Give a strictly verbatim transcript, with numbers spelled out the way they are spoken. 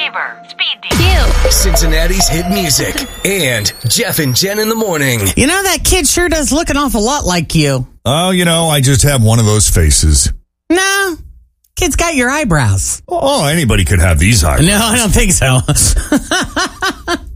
Bieber, Speed Demon. Cincinnati's hit music, and Jeff and Jen in the morning. You know, that kid sure does look an awful lot like you. Oh, you know, I just have one of those faces. No, kid's got your eyebrows. Oh, anybody could have these eyebrows. No, I don't think so.